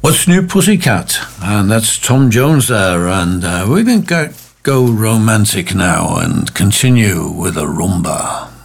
What's New Pussycat? And that's Tom Jones there, and we're going to go romantic now and continue with a rumba.